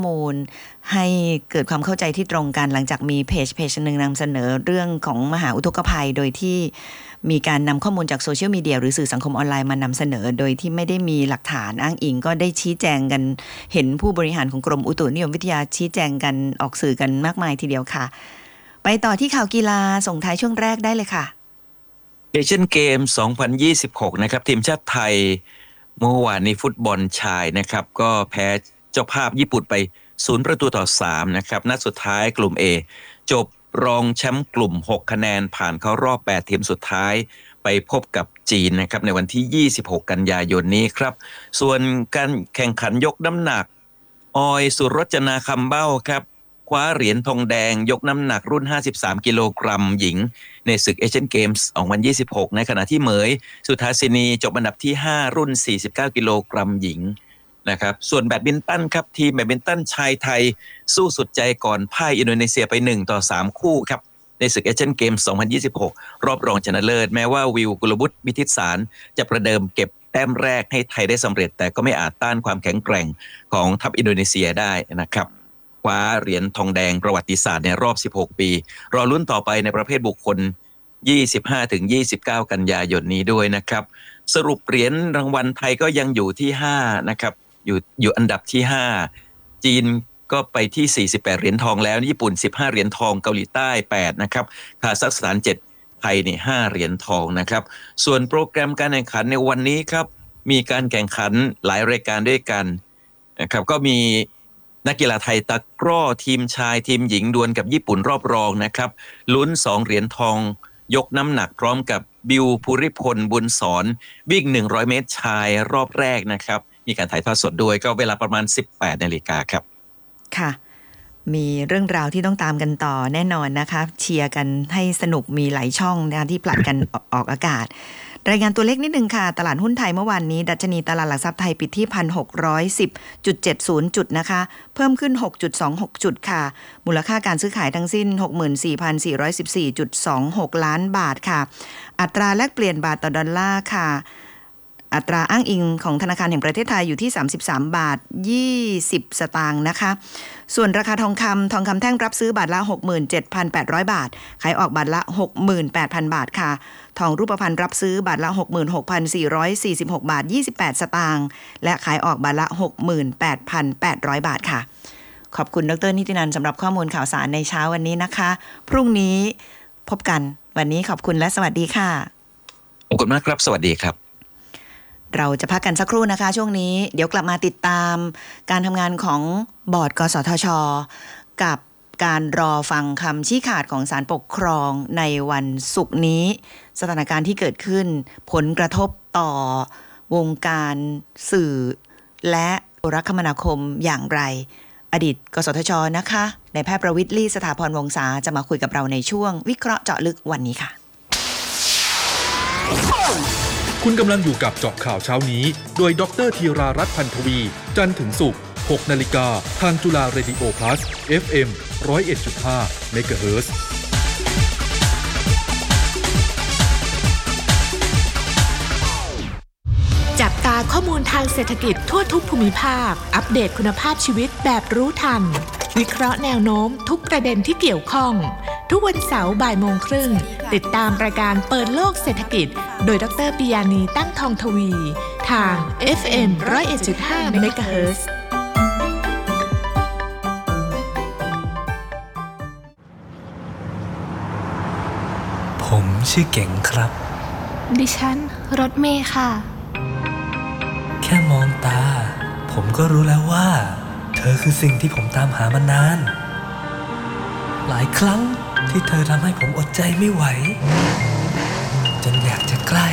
มูลให้เกิดความเข้าใจที่ตรงกันหลังจากมีเพจหนึ่งนำเสนอเรื่องของมหาอุทกภัยโดยที่มีการนำข้อมูลจากโซเชียลมีเดียหรือสื่อสังคมออนไลน์มานำเสนอโดยที่ไม่ได้มีหลักฐานอ้างอิงก็ได้ชี้แจงกันเห็นผู้บริหารของกรมอุตุนิยมวิทยาชี้แจงกันออกสื่อกันมากมายทีเดียวค่ะไปต่อที่ข่าวกีฬาส่งท้ายช่วงแรกได้เลยค่ะเอเชียนเกม 2026 นะครับทีมชาติไทยเมื่อวานนี้ฟุตบอลชายนะครับก็แพ้เจ้าภาพญี่ปุ่นไป0-3นะครับนัดสุดท้ายกลุ่ม A จบรองแชมป์กลุ่ม6คะแนนผ่านเข้ารอบ8ทีมสุดท้ายไปพบกับจีนนะครับในวันที่26กันยายนนี้ครับส่วนการแข่งขันยกน้ำหนักออยสุรจนาคำเบ้าครับคว้าเหรียญทองแดงยกน้ำหนักรุ่น53กิโลกรัมหญิงในศึกเอเชียนเกมส์2026ในขณะที่เหมยสุธาสินีจบอันดับที่5รุ่น49กิโลกรัมหญิงนะครับส่วนแบดมินตันครับทีมแบดมินตันชายไทยสู้สุดใจก่อนพ่ายอินโดนีเซียไป1-3คู่ครับในศึกเอเชียนเกมส์2026รอบรองชนะเลิศแม้ว่าวิวกุลบุตรวิทิตสารจะประเดิมเก็บแต้มแรกให้ไทยได้สำเร็จแต่ก็ไม่อาจต้านความแข็งแกร่งของทัพอินโดนีเซียได้นะครับคว้าเหรียญทองแดงประวัติศาสตร์ในรอบ16ปีรอลุ้นต่อไปในประเภทบุคคล 25-29 กันยายนนี้ด้วยนะครับสรุปเหรียญรางวัลไทยก็ยังอยู่ที่5นะครับอยู่อันดับที่5จีนก็ไปที่48เหรียญทองแล้วญี่ปุ่น15เหรียญทองเกาหลีใต้8นะครับคาซัคสถาน7ไทยนี่5เหรียญทองนะครับส่วนโปรแกรมการแข่งขันในวันนี้ครับมีการแข่งขันหลายรายการด้วยกันนะครับก็มีนักกีฬาไทยตะกร้อทีมชายทีมหญิงดวลกับญี่ปุ่นรอบรองนะครับลุ้น2เหรียญทองยกน้ำหนักพร้อมกับบิวภูริพลบุญสอนวิ่ง100เมตรชายรอบแรกนะครับมีการถ่ายทอดสดด้วยก็เวลาประมาณ 18 นาฬิกาครับค่ะมีเรื่องราวที่ต้องตามกันต่อแน่นอนนะคะเชียร์กันให้สนุกมีหลายช่องนะที่ผลัดกันออกอากาศรายงานตัวเลขนิดนึงค่ะตลาดหุ้นไทยเมื่อวานนี้ดัชนีตลาดหลักทรัพย์ไทยปิดที่ 1,610.70 จุดนะคะเพิ่มขึ้น 6.26 จุดค่ะมูลค่าการซื้อขายทั้งสิ้น 64,414.26 ล้านบาทค่ะอัตราแลกเปลี่ยนบาทต่อดอลลาร์ค่ะอัตราอ้างอิงของธนาคารแห่งประเทศไทยอยู่ที่33บาท20สตางค์นะคะส่วนราคาทองคำแท่งรับซื้อบาทละ 67,800 บาทขายออกบาทละ 68,000 บาทค่ะทองรูปพรรณรับซื้อบาทละ 66,446 บาท28สตางค์และขายออกบาทละ 68,800 บาทค่ะขอบคุณดร.นิตินันท์สำหรับข้อมูลข่าวสารในเช้าวันนี้นะคะพรุ่งนี้พบกันวันนี้ขอบคุณและสวัสดีค่ะขอบคุณมากครับสวัสดีครับเราจะพักกันสักครู่นะคะช่วงนี้เดี๋ยวกลับมาติดตามการทำงานของบอร์ดกสทช.กับการรอฟังคำชี้ขาดของศาลปกครองในวันศุกร์นี้สถานการณ์ที่เกิดขึ้นผลกระทบต่อวงการสื่อและโทรคมนาคมอย่างไรอดีตกสทช.นะคะนายแพทย์ประวิตร ลี่สถาพรวงศาจะมาคุยกับเราในช่วงวิเคราะห์เจาะลึกวันนี้ค่ะคุณกำลังอยู่กับเจาะข่าวเช้านี้โดยดร.ธีรารัตน์พันธวีจันทร์ถึงศุกร์ 6 นาฬิกาทางจุฬาเรดิโอพลัส FM 101.5 เมกะเฮิรตซ์จับตาข้อมูลทางเศรษฐกิจทั่วทุกภูมิภาคอัปเดตคุณภาพชีวิตแบบรู้ทันวิเคราะห์แนวโน้มทุกประเด็นที่เกี่ยวข้องทุกวันเสาร์บ่ายโมงครึ่งติดตามรายการเปิดโลกเศรษฐกิจโดยดร.ปิยานีตั้งทองทวีทาง FM 101.5 เมกะเฮิรตซ์ผมชื่อเก๋งครับดิฉันรถเมย์ค่ะแค่มองตาผมก็รู้แล้วว่าเธอคือสิ่งที่ผมตามหามานานหลายครั้งที่เธอทำให้ผมอดใจไม่ไหวจนอยากจะใกล้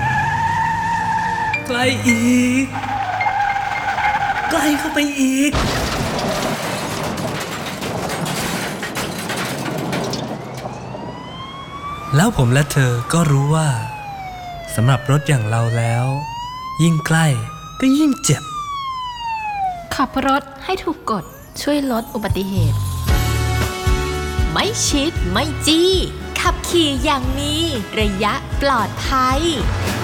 อีกใกล้เข้าไปอีกแล้วผมและเธอก็รู้ว่าสำหรับรถอย่างเราแล้วยิ่งใกล้ก็ยิ่งเจ็บขับรถให้ถูกกฎช่วยลดอุบัติเหตุไม่ชิดไม่จี้ขับขี่อย่างมีระยะปลอดภัย